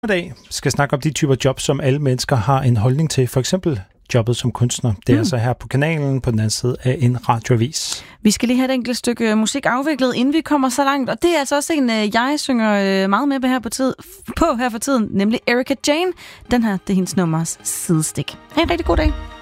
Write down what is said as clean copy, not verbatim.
I dag skal snakke om de typer job, som alle mennesker har en holdning til. For eksempel jobbet som kunstner. Det er altså her på kanalen på den anden side af en radioavis. Vi skal lige have et enkelt stykke musik afviklet, inden vi kommer så langt. Og det er altså også en, jeg synger meget med her for tiden, nemlig Erika Jane. Den her, det er hendes nummers sidestik. Ha' en rigtig god dag.